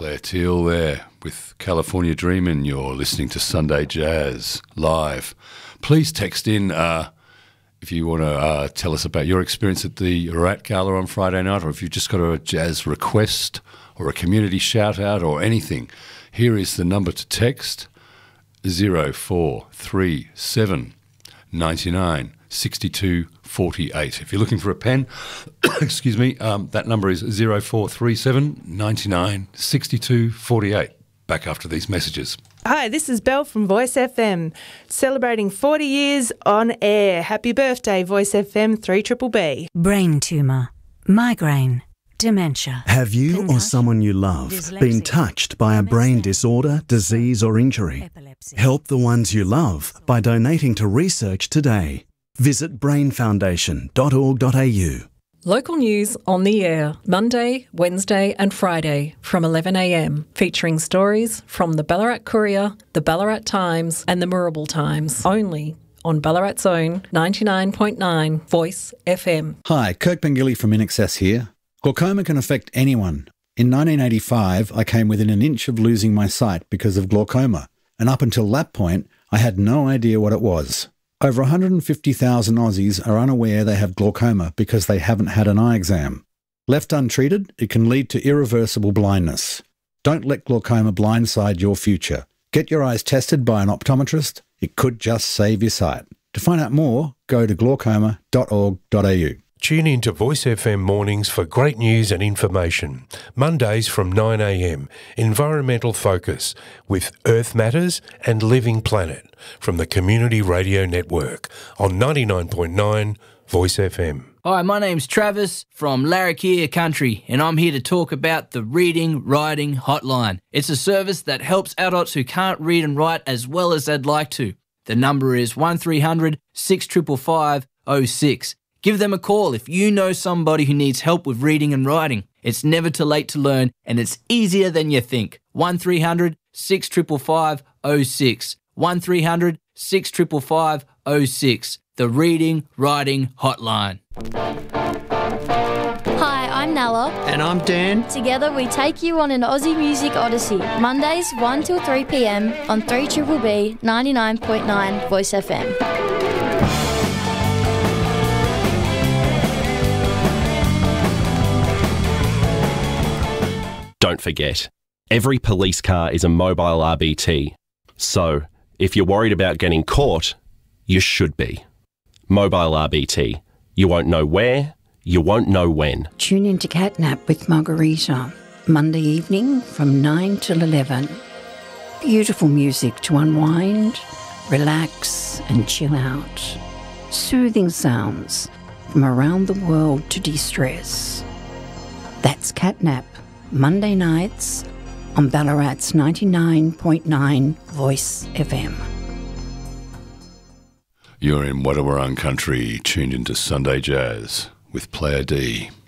Claire Teal there with California Dreamin'. You're listening to Sunday Jazz live. Please text in if you want to tell us about your experience at the Rat Gala on Friday night, or if you've just got a jazz request or a community shout-out or anything. Here is the number to text, 0437 99 62 48. If you're looking for a pen, excuse me, that number is 0437 99 62 48. Back after these messages. Hi, this is Belle from Voice FM, celebrating 40 years on air. Happy birthday, Voice FM 3BBB. Brain tumour, migraine, dementia. Have you or someone you love been touched by a brain disorder, disease or injury? Help the ones you love by donating to research today. Visit brainfoundation.org.au. Local news on the air, Monday, Wednesday and Friday from 11 a.m, featuring stories from the Ballarat Courier, the Ballarat Times and the Moorabool Times, only on Ballarat's own 99.9 Voice FM. Hi, Kirk Pengilly from INXS here. Glaucoma can affect anyone. In 1985, I came within an inch of losing my sight because of glaucoma, and up until that point, I had no idea what it was. Over 150,000 Aussies are unaware they have glaucoma because they haven't had an eye exam. Left untreated, it can lead to irreversible blindness. Don't let glaucoma blindside your future. Get your eyes tested by an optometrist. It could just save your sight. To find out more, go to glaucoma.org.au. Tune in to Voice FM mornings for great news and information. Mondays from 9 a.m, Environmental Focus with Earth Matters and Living Planet from the Community Radio Network on 99.9 Voice FM. Hi, my name's Travis from Larrakia Country, and I'm here to talk about the Reading Writing Hotline. It's a service that helps adults who can't read and write as well as they'd like to. The number is 1300 655 06. Give them a call if you know somebody who needs help with reading and writing. It's never too late to learn, and it's easier than you think. 1300 655 06. 1300 655 06. The Reading Writing Hotline. Hi, I'm Nella. And I'm Dan. Together we take you on an Aussie Music Odyssey. Mondays 1 till 3 p.m. on 3BBB 99.9 Voice FM. Don't forget, every police car is a mobile RBT. So, if you're worried about getting caught, you should be. Mobile RBT. You won't know where, you won't know when. Tune in to Catnap with Margarita, Monday evening from 9 till 11. Beautiful music to unwind, relax and chill out. Soothing sounds from around the world to de-stress. That's Catnap, Monday nights on Ballarat's 99.9 Voice FM. You're in Wadawurrung country, tuned into Sunday Jazz with Player D.